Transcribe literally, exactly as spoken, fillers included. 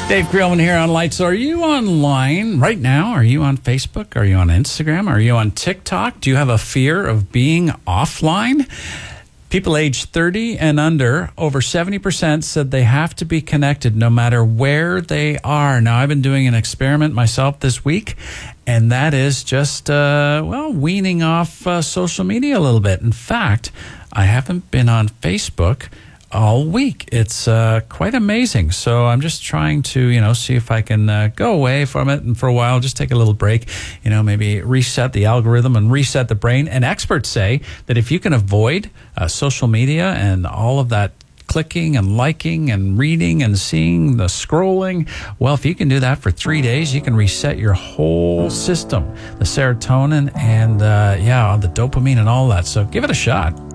Dave Creelman here on Lights. Are you online right now? Are you on Facebook? Are you on Instagram? Are you on TikTok? Do you have a fear of being offline? People age thirty and under, over seventy percent said they have to be connected no matter where they are. Now, I've been doing an experiment myself this week, and that is just, uh, well, weaning off uh, social media a little bit. In fact, I haven't been on Facebook all week. It's uh, quite amazing. So I'm just trying to, you know, see if I can uh, go away from it and for a while just take a little break, you know, maybe reset the algorithm and reset the brain. And experts say that if you can avoid uh, social media and all of that clicking and liking and reading and seeing the scrolling, well, if you can do that for three days, you can reset your whole system, the serotonin and, uh, yeah, the dopamine and all that. So give it a shot.